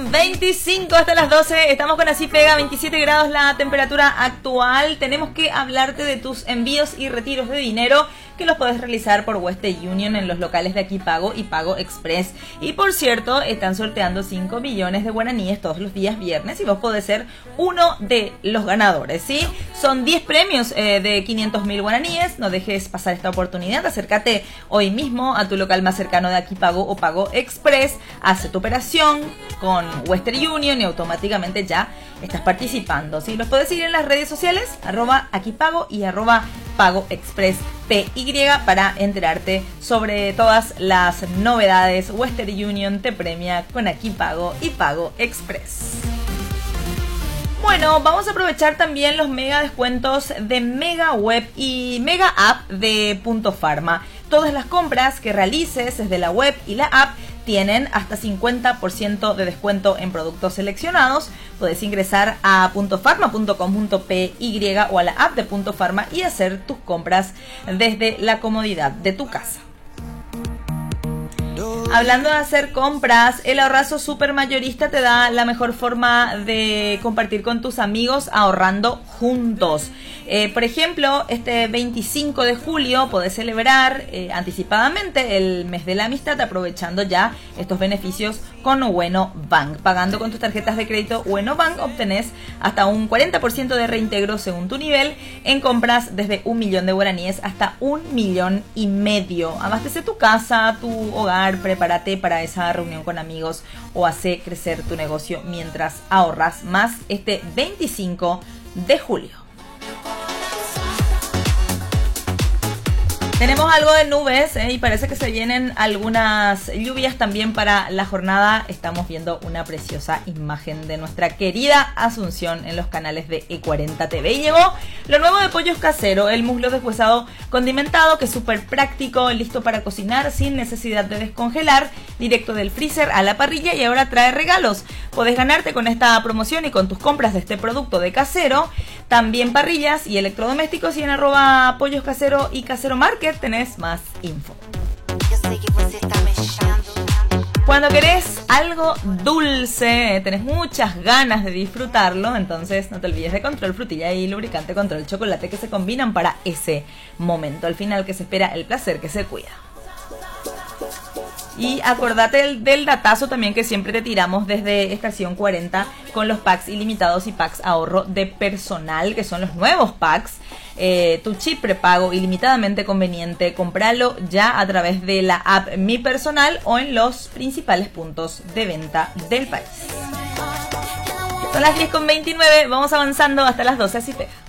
10:25 hasta las 12. Estamos con Así Pega, 27 grados la temperatura actual. Tenemos que hablarte de tus envíos y retiros de dinero, que los podés realizar por Western Union en los locales de Aquí Pago y Pago Express. Y por cierto, están sorteando 5 millones de guaraníes todos los días viernes y vos podés ser uno de los ganadores, ¿sí? Son 10 premios de 500.000 guaraníes. No dejes pasar esta oportunidad. Acércate hoy mismo a tu local más cercano de Aquí Pago o Pago Express. Hace tu operación con Western Union y automáticamente ya estás participando, ¿sí? Los podés seguir en las redes sociales, @AquiPago y @PagoExpressPY, para enterarte sobre todas las novedades. Western Union te premia con Aquí Pago y Pago Express. Bueno, vamos a aprovechar también los mega descuentos de Mega Web y Mega App de Punto Pharma. Todas las compras que realices desde la web y la app tienen hasta 50% de descuento en productos seleccionados. Puedes ingresar a puntopharma.com.py o a la app de Punto Pharma y hacer tus compras desde la comodidad de tu casa. Hablando de hacer compras, el Ahorrazo Super Mayorista te da la mejor forma de compartir con tus amigos ahorrando juntos. Por ejemplo, este 25 de julio podés celebrar anticipadamente el mes de la amistad, aprovechando ya estos beneficios con Ueno Bank. Pagando con tus tarjetas de crédito Ueno Bank obtenés hasta un 40% de reintegro según tu nivel en compras desde 1 millón de guaraníes hasta 1,5 millones. Abastece tu casa, tu hogar, prepárate para esa reunión con amigos o hace crecer tu negocio mientras ahorras más este 25 de julio. Tenemos algo de nubes y parece que se vienen algunas lluvias también para la jornada. Estamos viendo una preciosa imagen de nuestra querida Asunción en los canales de E40 TV. Y llegó lo nuevo de Pollos Casero, el muslo deshuesado condimentado, que es súper práctico, listo para cocinar sin necesidad de descongelar, directo del freezer a la parrilla, y ahora trae regalos. Podés ganarte con esta promoción y con tus compras de este producto de Casero también parrillas y electrodomésticos, y en @Pollos Casero y Casero Market tenés más info. Cuando querés algo dulce, tenés muchas ganas de disfrutarlo, entonces no te olvides de Control Frutilla y lubricante Control Chocolate, que se combinan para ese momento al final que se espera el placer que se cuida. Y acordate del datazo también que siempre te tiramos desde Estación 40 con los packs ilimitados y packs ahorro de personal, que son los nuevos packs. Tu chip prepago ilimitadamente conveniente, compralo ya a través de la app Mi Personal o en los principales puntos de venta del país. Son las 10:29, vamos avanzando hasta las 12, así pega.